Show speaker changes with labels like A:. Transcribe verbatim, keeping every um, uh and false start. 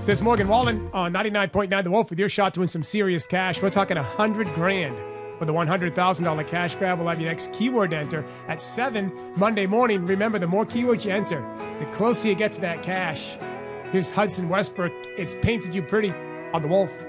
A: This Morgan Wallen on ninety-nine point nine The Wolf with your shot to win some serious cash. We're talking a hundred grand with a one hundred thousand dollar cash grab. We'll have your next keyword to enter at seven Monday morning. Remember, the more keywords you enter, the closer you get to that cash. Here's Hudson Westbrook. It's Painted You Pretty on The Wolf.